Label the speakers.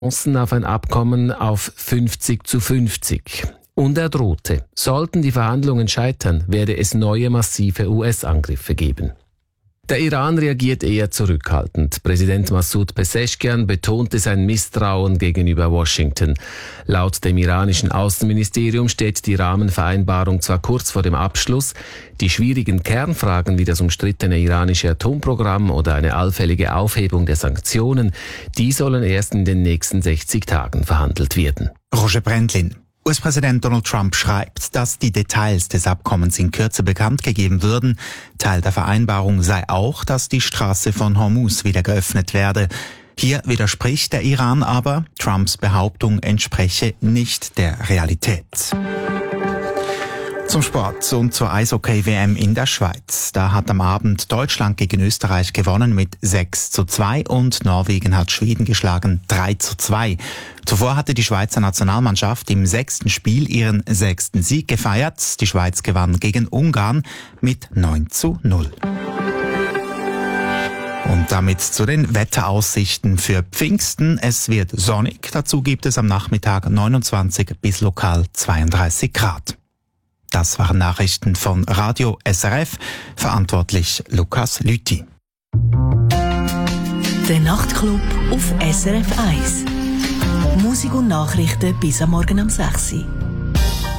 Speaker 1: Chancen auf ein Abkommen auf 50-50. Und er drohte, sollten die Verhandlungen scheitern, werde es neue massive US-Angriffe geben. Der Iran reagiert eher zurückhaltend. Präsident Massoud Pezeshkian betonte sein Misstrauen gegenüber Washington. Laut dem iranischen Außenministerium steht die Rahmenvereinbarung zwar kurz vor dem Abschluss, die schwierigen Kernfragen wie das umstrittene iranische Atomprogramm oder eine allfällige Aufhebung der Sanktionen, die sollen erst in den nächsten 60 Tagen verhandelt werden.
Speaker 2: Roger Brendlin. US-Präsident Donald Trump schreibt, dass die Details des Abkommens in Kürze bekannt gegeben würden. Teil der Vereinbarung sei auch, dass die Straße von Hormuz wieder geöffnet werde. Hier widerspricht der Iran aber, Trumps Behauptung entspreche nicht der Realität. Zum Sport und zur Eishockey-WM in der Schweiz. Da hat am Abend Deutschland gegen Österreich gewonnen mit 6:2 und Norwegen hat Schweden geschlagen 3:2. Zuvor hatte die Schweizer Nationalmannschaft im 6. Spiel ihren 6. Sieg gefeiert. Die Schweiz gewann gegen Ungarn mit 9:0. Und damit zu den Wetteraussichten für Pfingsten. Es wird sonnig, dazu gibt es am Nachmittag 29 bis lokal 32 Grad. Das waren Nachrichten von Radio SRF, verantwortlich Lukas Lüthi.
Speaker 3: Der Nachtclub auf SRF 1. Musik und Nachrichten bis am Morgen um 6 Uhr.